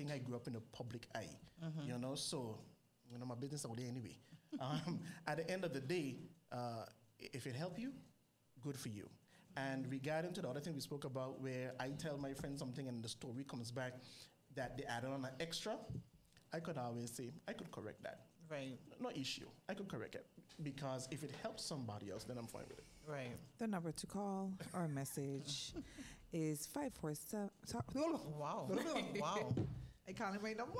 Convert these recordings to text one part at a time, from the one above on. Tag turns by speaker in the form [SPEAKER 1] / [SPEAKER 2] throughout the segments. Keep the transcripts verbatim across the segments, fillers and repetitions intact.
[SPEAKER 1] think I grew up in the public eye,
[SPEAKER 2] Mm-hmm.
[SPEAKER 1] you know, so, you know, my business out there anyway. Um, at the end of the day, uh, if it help you, good for you. And regarding to the other thing we spoke about, where I tell my friend something and the story comes back that they added on an extra, I could always say, I could correct that.
[SPEAKER 2] Right.
[SPEAKER 1] No issue. I could correct it. Because if it helps somebody else, then I'm fine with it.
[SPEAKER 2] Right.
[SPEAKER 3] The number to call or message is five four seven.
[SPEAKER 2] Wow. Wow.
[SPEAKER 3] I can't even number.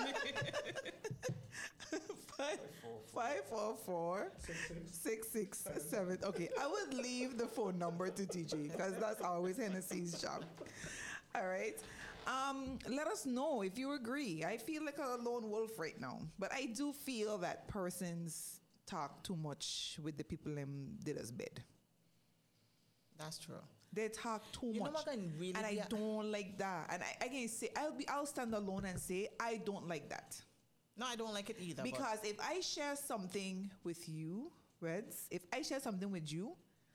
[SPEAKER 3] five, five four four six six seven. Okay, I would leave the phone number to T J because that's always Hennessy's job. All right. Um, let us know if you agree. I feel like a lone wolf right now, but I do feel that persons talk too much with the people in did us bed.
[SPEAKER 2] That's true.
[SPEAKER 3] They talk too
[SPEAKER 2] You know
[SPEAKER 3] much,
[SPEAKER 2] what can really
[SPEAKER 3] and I
[SPEAKER 2] be a-
[SPEAKER 3] don't like that. And I, I can say I'll be I'll stand alone and say I don't like that.
[SPEAKER 2] No, I don't like it either. but-
[SPEAKER 3] Because if I share something with you, Reds, if I share something with you,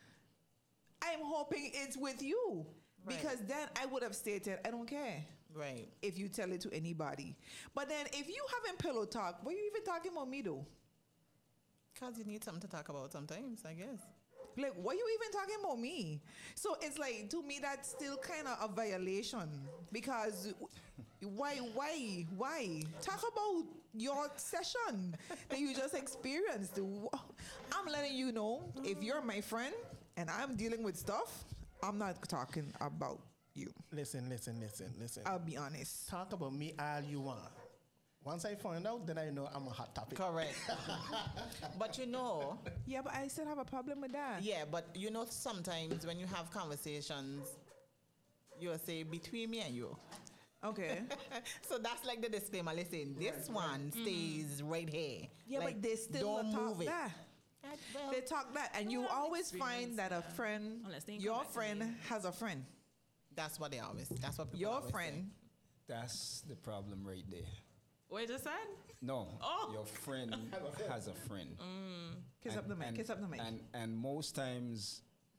[SPEAKER 3] I'm hoping it's with you.
[SPEAKER 2] Right.
[SPEAKER 3] Because then I would have stated, I don't care
[SPEAKER 2] Right.
[SPEAKER 3] if you tell it to anybody. But then if you having pillow talk, what are you even talking about me though?
[SPEAKER 2] Because you need something to talk about sometimes, I guess.
[SPEAKER 3] Like, what are you even talking about me? So it's like, to me, that's still kind of a violation. Because why, why, why? Talk about your session that you just experienced. I'm letting you know, if you're my friend and I'm dealing with stuff, I'm not talking about you.
[SPEAKER 1] Listen, listen, listen, listen.
[SPEAKER 3] I'll be honest.
[SPEAKER 1] Talk about me all you want. Once I find out, then I know I'm a hot topic.
[SPEAKER 2] Correct. But you know,
[SPEAKER 3] Yeah, but I still have a problem with that.
[SPEAKER 2] yeah, but you know, sometimes when you have conversations, you'll say between me and you.
[SPEAKER 3] Okay.
[SPEAKER 2] So that's like the disclaimer. Listen, this one stays right here.
[SPEAKER 3] Yeah,
[SPEAKER 2] Like,
[SPEAKER 3] but they still
[SPEAKER 2] don't
[SPEAKER 3] talk
[SPEAKER 2] move it.
[SPEAKER 3] that.
[SPEAKER 2] Uh, well,
[SPEAKER 3] They talk that, and
[SPEAKER 4] Well,
[SPEAKER 3] you
[SPEAKER 4] that's
[SPEAKER 3] always find
[SPEAKER 4] experience.
[SPEAKER 3] that a friend,
[SPEAKER 4] Unless they ain't
[SPEAKER 3] your
[SPEAKER 4] come back to
[SPEAKER 3] friend
[SPEAKER 4] you.
[SPEAKER 3] has a friend.
[SPEAKER 2] that's what they always. That's what people
[SPEAKER 3] Your
[SPEAKER 2] always say.
[SPEAKER 3] friend,
[SPEAKER 5] That's the problem right there.
[SPEAKER 4] What you just said?
[SPEAKER 5] No,
[SPEAKER 4] Oh.
[SPEAKER 5] your friend has a friend.
[SPEAKER 3] kiss
[SPEAKER 5] And-
[SPEAKER 3] up the mic,
[SPEAKER 5] and-
[SPEAKER 3] kiss up the mic.
[SPEAKER 5] And and most times,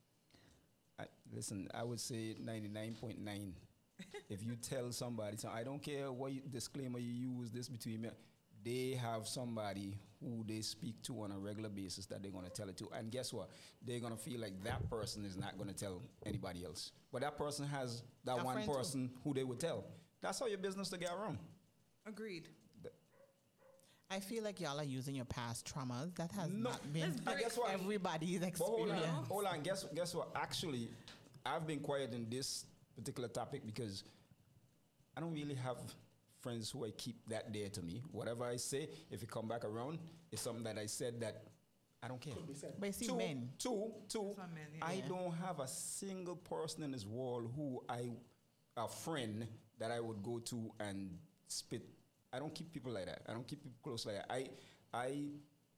[SPEAKER 5] I, listen, I would say ninety-nine point nine. If you tell somebody, so I don't care what you, disclaimer you use, this between me, they have somebody who they speak to on a regular basis that they're going to tell it to. And guess what? They're going to feel like that person is not going to tell anybody else. But that person has that
[SPEAKER 2] A
[SPEAKER 5] one
[SPEAKER 2] friend too.
[SPEAKER 5] person who they would tell. That's how your business to get around.
[SPEAKER 3] Agreed.
[SPEAKER 2] I feel like y'all are using your past traumas. That has
[SPEAKER 5] No.
[SPEAKER 2] not been
[SPEAKER 4] Let's break-
[SPEAKER 5] guess what?
[SPEAKER 2] everybody's
[SPEAKER 5] But hold
[SPEAKER 2] experience.
[SPEAKER 5] on, hold on. Guess guess what? Actually, I've been quiet in this particular topic because I don't really have friends who I keep that dear to me. Whatever I say, if it come back around, it's something that I said that I don't care.
[SPEAKER 2] But you see,
[SPEAKER 5] Two,
[SPEAKER 2] men.
[SPEAKER 5] two, two.
[SPEAKER 3] That's what men, yeah.
[SPEAKER 5] I
[SPEAKER 2] Yeah.
[SPEAKER 5] don't have a single person in this world who I, a friend that I would go to and spit. I don't keep people like that. I don't keep people close like that. I, I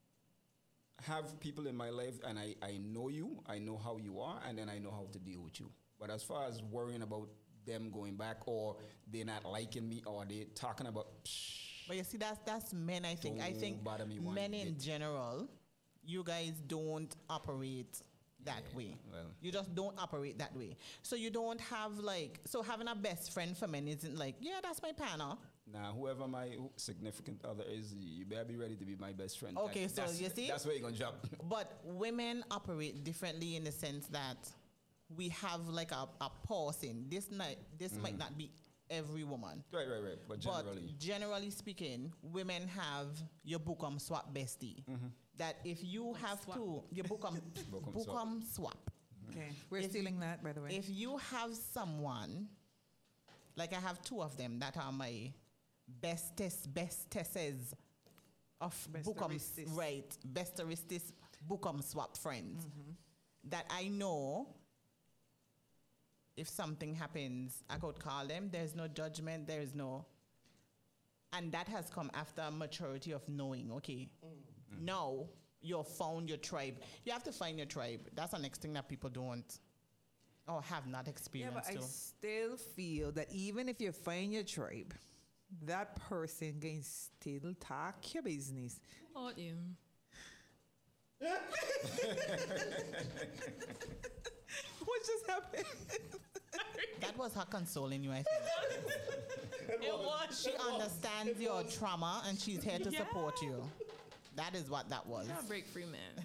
[SPEAKER 5] have people in my life, and I, I know you, I know how you are, and then I know how to deal with you. But as far as worrying about them going back, or they not liking me, or they talking about, psh,
[SPEAKER 2] But you see, that's that's men. I think. I
[SPEAKER 5] Don't
[SPEAKER 2] think
[SPEAKER 5] bother me one
[SPEAKER 2] men in
[SPEAKER 5] bit.
[SPEAKER 2] general, you guys don't operate that
[SPEAKER 5] Yeah,
[SPEAKER 2] way.
[SPEAKER 5] well.
[SPEAKER 2] You just don't operate that way. So you don't have like. So having a best friend for men isn't like, yeah, that's my partner.
[SPEAKER 5] now whoever my significant other is, you better be ready to be my best friend.
[SPEAKER 2] Okay,
[SPEAKER 5] That-
[SPEAKER 2] so
[SPEAKER 5] that's-
[SPEAKER 2] you see?
[SPEAKER 5] that's where you're gonna jump.
[SPEAKER 2] But women operate differently in the sense that we have like a, a pause in this night. This might not be every woman.
[SPEAKER 5] Right, right, right. But generally,
[SPEAKER 2] But generally speaking, women have your book 'em swap bestie. That if you have
[SPEAKER 4] swap.
[SPEAKER 2] to, your book 'em
[SPEAKER 5] Book 'em
[SPEAKER 2] book
[SPEAKER 5] swap.
[SPEAKER 2] 'em swap.
[SPEAKER 3] Okay. We're
[SPEAKER 2] If-
[SPEAKER 3] stealing that, by the way.
[SPEAKER 2] If you have someone, like I have two of them that are my bestest bestesses of book 'em
[SPEAKER 3] Besteristis.
[SPEAKER 2] right, besteristis book 'em swap friends that I know. If something happens, I could call them. There's no judgment. There is no, and that has come after maturity of knowing. Okay, now you've found your tribe. You have to find your tribe. That's the next thing that people don't or have not
[SPEAKER 3] yeah,
[SPEAKER 2] experienced.
[SPEAKER 3] but I
[SPEAKER 2] too.
[SPEAKER 3] still feel that even if you find your tribe, that person can still talk your business.
[SPEAKER 4] What about you?
[SPEAKER 3] What just happened?
[SPEAKER 2] That was her consoling you, I think.
[SPEAKER 4] It was.
[SPEAKER 2] She understands your trauma and she's here to
[SPEAKER 4] Yeah.
[SPEAKER 2] support you. That is what that was.
[SPEAKER 4] Not break free, man.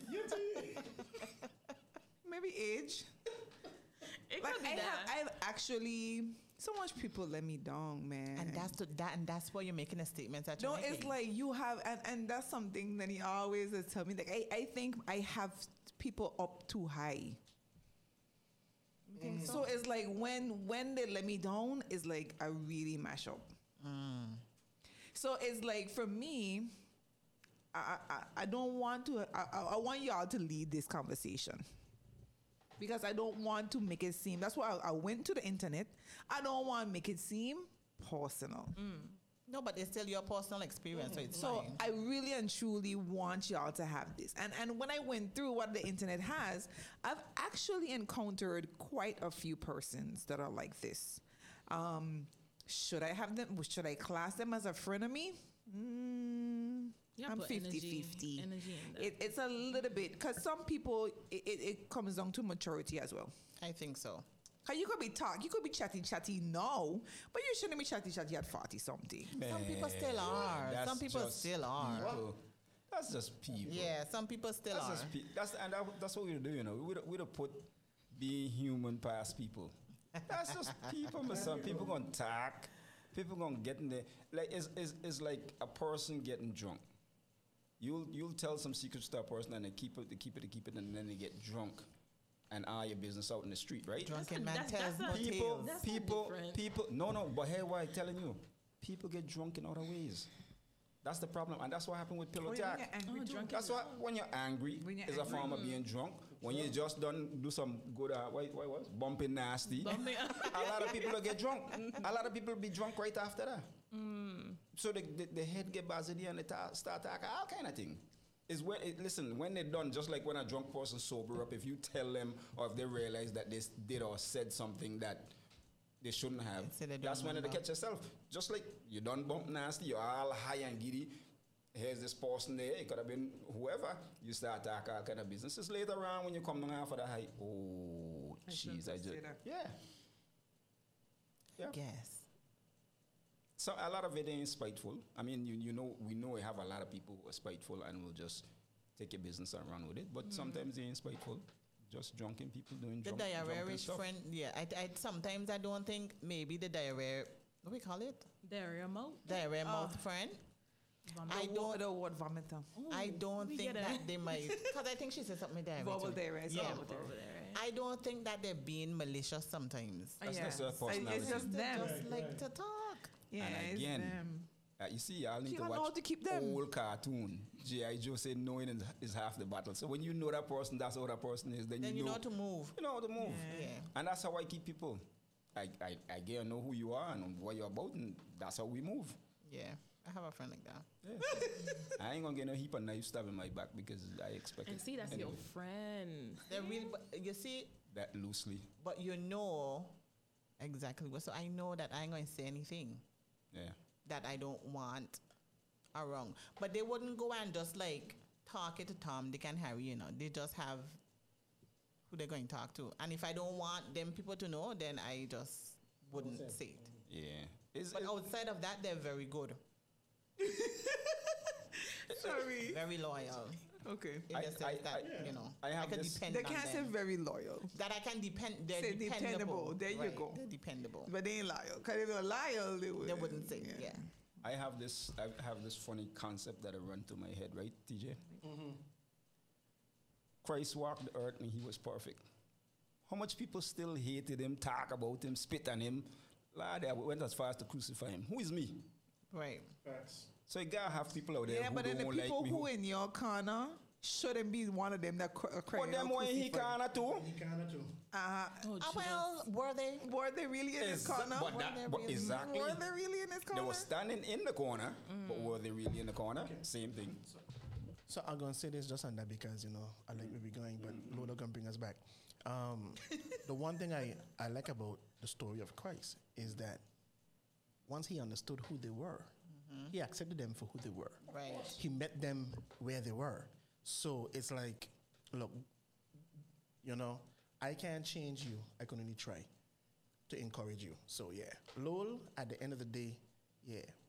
[SPEAKER 3] Maybe age.
[SPEAKER 4] It
[SPEAKER 3] Like
[SPEAKER 4] could be
[SPEAKER 3] I
[SPEAKER 4] that.
[SPEAKER 3] have, I've actually so much people let me down, man.
[SPEAKER 2] And that's the, that, and that's why you're making a statement that you're
[SPEAKER 3] no,
[SPEAKER 2] making.
[SPEAKER 3] it's like you have, and, and that's something that he always is tell me. Like I, I think I have people up too high. So it's like when when they let me down, it's like I really mash up. So it's like for me, I I, I don't want to. I, I I want y'all to lead this conversation because I don't want to make it seem. That's why I, I went to the internet. I don't want to make it seem personal.
[SPEAKER 2] No, but it's still your personal experience, so it's
[SPEAKER 3] So
[SPEAKER 2] fine.
[SPEAKER 3] I really and truly want y'all to have this. And and when I went through what the internet has, I've actually encountered quite a few persons that are like this. Um, should I have them? Should I class them as a frenemy? Mm,
[SPEAKER 4] You
[SPEAKER 3] I'm
[SPEAKER 4] put
[SPEAKER 3] fifty
[SPEAKER 4] energy-
[SPEAKER 3] fifty.
[SPEAKER 4] energy in that.
[SPEAKER 3] It, it's a little bit, because some people, it, it, it comes down to maturity as well.
[SPEAKER 2] I think so.
[SPEAKER 3] Cause you could be talk, you could be chatty chatty now, but you shouldn't be chatty chatty at forty something.
[SPEAKER 2] Some people still
[SPEAKER 5] Man,
[SPEAKER 2] are.
[SPEAKER 5] that's
[SPEAKER 2] Some people
[SPEAKER 5] just
[SPEAKER 2] still are.
[SPEAKER 5] people. That's just people.
[SPEAKER 2] Yeah, some people still
[SPEAKER 5] That's
[SPEAKER 2] are.
[SPEAKER 5] just pe- that's and that, that's what we do. You know, we don't, we don't put being human past people. That's just people. But some people gonna talk. People gonna get in there. Like it's, it's, it's like a person getting drunk. You'll you'll tell some secrets to a person and they keep it, they keep it, they keep it, and then they get drunk and eye your business out in the street, right?
[SPEAKER 2] Drunken man
[SPEAKER 4] That's-
[SPEAKER 2] tells
[SPEAKER 4] that's
[SPEAKER 2] no
[SPEAKER 4] a-
[SPEAKER 5] People,
[SPEAKER 2] tales.
[SPEAKER 4] That's
[SPEAKER 5] people,
[SPEAKER 4] different.
[SPEAKER 5] people. No, no. But here, why I'm telling you, people get drunk in other ways. That's the problem, and that's what happened with pillow
[SPEAKER 3] Oh, yeah,
[SPEAKER 5] talk.
[SPEAKER 3] when you're angry
[SPEAKER 4] Oh,
[SPEAKER 3] too.
[SPEAKER 4] drunk
[SPEAKER 5] That's why when you're angry,
[SPEAKER 3] When you're
[SPEAKER 5] is a
[SPEAKER 3] angry.
[SPEAKER 5] form of being drunk. When you just done do some good, uh, what, what was bumping nasty.
[SPEAKER 4] Bumping-
[SPEAKER 5] a lot of people will get drunk. A lot of people be drunk right after that. So the, the, the head get buzzedy and they ta- start talking all kind of thing. Is when it, listen when they're done, just like when a drunk person sober up. If you tell them or if they realize that they s- did or said something that they shouldn't have,
[SPEAKER 2] Say they don't
[SPEAKER 5] that's when they
[SPEAKER 2] remember.
[SPEAKER 5] catch yourself. Just like you done bump nasty, you're all high and giddy. Here's this person there. It could have been whoever. You start talking all kind of businesses later on when you come down after the high. Oh,
[SPEAKER 3] I shouldn't
[SPEAKER 5] jeez, I
[SPEAKER 3] have
[SPEAKER 5] just
[SPEAKER 3] said that.
[SPEAKER 5] yeah. Yeah.
[SPEAKER 2] Yes.
[SPEAKER 5] So a lot of it ain't spiteful. I mean, you you know we know we have a lot of people who are spiteful and will just take your business and run with it. But sometimes they ain't spiteful. Just drunken people doing
[SPEAKER 2] The
[SPEAKER 5] drunk,
[SPEAKER 2] diarrhea
[SPEAKER 5] drunken
[SPEAKER 2] rich
[SPEAKER 5] stuff.
[SPEAKER 2] friend, yeah. I, I sometimes I don't think maybe the diarrhea, what we call it?
[SPEAKER 4] Diarrhea mode.
[SPEAKER 2] Diarrhea
[SPEAKER 3] Oh.
[SPEAKER 2] mouth friend.
[SPEAKER 4] Vomit.
[SPEAKER 2] I
[SPEAKER 3] The
[SPEAKER 2] don't-
[SPEAKER 3] word- the word vomiter.
[SPEAKER 2] I
[SPEAKER 4] Ooh,
[SPEAKER 2] don't
[SPEAKER 4] we
[SPEAKER 2] think
[SPEAKER 4] get
[SPEAKER 2] that
[SPEAKER 4] it.
[SPEAKER 2] they might, because I think she said something with diarrhea.
[SPEAKER 3] Verbal
[SPEAKER 2] too.
[SPEAKER 3] diarrhea, it's
[SPEAKER 2] Yeah.
[SPEAKER 3] verbal
[SPEAKER 4] Over
[SPEAKER 3] diarrhea.
[SPEAKER 4] there, right?
[SPEAKER 2] I don't think that they're being malicious sometimes.
[SPEAKER 3] Uh,
[SPEAKER 5] That's
[SPEAKER 3] yeah.
[SPEAKER 5] not their
[SPEAKER 3] I- It's
[SPEAKER 5] personality.
[SPEAKER 3] just
[SPEAKER 2] They
[SPEAKER 3] them.
[SPEAKER 2] just like to talk.
[SPEAKER 3] Yeah,
[SPEAKER 5] And
[SPEAKER 3] it's
[SPEAKER 5] again,
[SPEAKER 3] them.
[SPEAKER 5] Uh, you see, y'all need
[SPEAKER 3] You
[SPEAKER 5] to
[SPEAKER 3] don't
[SPEAKER 5] watch
[SPEAKER 3] know how to keep them.
[SPEAKER 5] old cartoon. G I. Joe said knowing is, is half the battle. So when you know that person, that's how that person is, then,
[SPEAKER 2] Then
[SPEAKER 5] you,
[SPEAKER 2] you know how to move.
[SPEAKER 5] You know how to move.
[SPEAKER 2] Yeah.
[SPEAKER 5] And that's how I keep people. I, I, I get to know who you are and what you're about, and that's how we move.
[SPEAKER 2] Yeah. I have a friend like that.
[SPEAKER 5] Yeah. I ain't gonna get no heap of knife stab in my back because I expect
[SPEAKER 4] And
[SPEAKER 5] it.
[SPEAKER 4] see, that's your
[SPEAKER 5] anyway,
[SPEAKER 4] friend.
[SPEAKER 2] They're really, but you see,
[SPEAKER 5] that loosely.
[SPEAKER 2] but you know exactly what. So I know that I ain't going to say anything
[SPEAKER 5] Yeah.
[SPEAKER 2] that I don't want around. But they wouldn't go and just like talk it to Tom, Dick, and Harry, you know. They just have who they're going to talk to. And if I don't want them people to know, then I just wouldn't say it.
[SPEAKER 5] Yeah. It's,
[SPEAKER 2] But
[SPEAKER 5] it's-
[SPEAKER 2] outside of that, they're very good,
[SPEAKER 3] Sorry.
[SPEAKER 2] very loyal.
[SPEAKER 3] Okay.
[SPEAKER 2] In
[SPEAKER 5] I-
[SPEAKER 2] the sense
[SPEAKER 5] I-
[SPEAKER 2] that,
[SPEAKER 5] I-
[SPEAKER 2] you know,
[SPEAKER 5] I have
[SPEAKER 2] can
[SPEAKER 5] this-
[SPEAKER 2] depend
[SPEAKER 3] They
[SPEAKER 2] on
[SPEAKER 3] can't say
[SPEAKER 2] them.
[SPEAKER 3] very loyal,
[SPEAKER 2] That I can depend, they're
[SPEAKER 3] Say
[SPEAKER 2] dependable.
[SPEAKER 3] dependable. There you
[SPEAKER 2] Right,
[SPEAKER 3] go.
[SPEAKER 2] They're dependable.
[SPEAKER 3] but they ain't loyal. Because if they're loyal, they would.
[SPEAKER 2] They wouldn't say, yeah.
[SPEAKER 5] I have this I have this funny concept that I run through my head, right, T J? Christ walked the earth and he was perfect. How much people still hated him, talk about him, spit on him? Lord, I went as far as to crucify him. Who is me?
[SPEAKER 2] Right.
[SPEAKER 5] So you gotta have people out there
[SPEAKER 3] Yeah,
[SPEAKER 5] who
[SPEAKER 3] but then
[SPEAKER 5] don't
[SPEAKER 3] the
[SPEAKER 5] like
[SPEAKER 3] people
[SPEAKER 5] me.
[SPEAKER 3] who in your corner shouldn't be one of them that cr- uh, crying
[SPEAKER 5] But them
[SPEAKER 3] out
[SPEAKER 5] one he
[SPEAKER 3] crucify.
[SPEAKER 5] kinda too.
[SPEAKER 1] He kinda too.
[SPEAKER 3] Uh-huh.
[SPEAKER 4] Oh,
[SPEAKER 2] Ah,
[SPEAKER 4] Jesus.
[SPEAKER 2] well, were they?
[SPEAKER 3] Were they really in his
[SPEAKER 5] Exa-
[SPEAKER 3] corner?
[SPEAKER 5] but
[SPEAKER 2] Were
[SPEAKER 5] that-
[SPEAKER 2] they
[SPEAKER 5] but
[SPEAKER 2] really-
[SPEAKER 5] exactly.
[SPEAKER 3] Were they really in his
[SPEAKER 5] They
[SPEAKER 3] corner?
[SPEAKER 5] were standing in the corner, but were they really in the corner? Same thing.
[SPEAKER 1] So I'm gonna say this just on that because you know I like where we're going, but Lola gonna bring us back. Um, the one thing I, I like about the story of Christ is that once he understood who they were, he accepted them for who they were.
[SPEAKER 2] Right.
[SPEAKER 1] He met them where they were. So it's like, look, you know, I can't change you. I can only try. to encourage you. So yeah, Lowell, at the end of the day, yeah,